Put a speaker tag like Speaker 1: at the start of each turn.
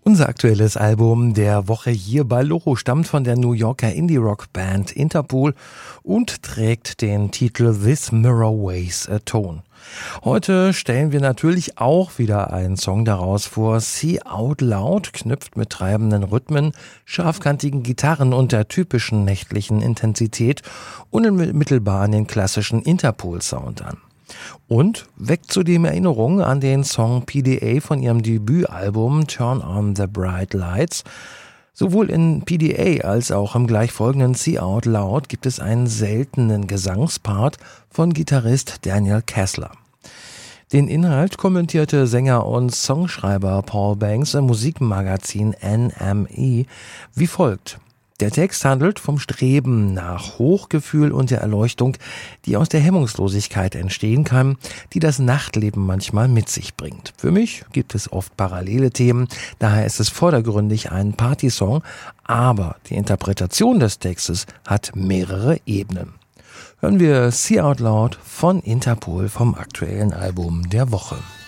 Speaker 1: Unser aktuelles Album der Woche hier bei Loro stammt von der New Yorker Indie-Rock-Band Interpol und trägt den Titel This Mirror Weighs a Tone. Heute stellen wir natürlich auch wieder einen Song daraus vor. See Out Loud knüpft mit treibenden Rhythmen, scharfkantigen Gitarren und der typischen nächtlichen Intensität unmittelbar an den klassischen Interpol-Sound an. Und weckt zudem Erinnerungen an den Song PDA von ihrem Debütalbum Turn on the Bright Lights. Sowohl in PDA als auch im gleich folgenden See Out Loud gibt es einen seltenen Gesangspart von Gitarrist Daniel Kessler. Den Inhalt kommentierte Sänger und Songschreiber Paul Banks im Musikmagazin NME wie folgt. Der Text handelt vom Streben nach Hochgefühl und der Erleuchtung, die aus der Hemmungslosigkeit entstehen kann, die das Nachtleben manchmal mit sich bringt. Für mich gibt es oft parallele Themen, daher ist es vordergründig ein Partysong, aber die Interpretation des Textes hat mehrere Ebenen. Hören wir See Out Loud von Interpol vom aktuellen Album der Woche.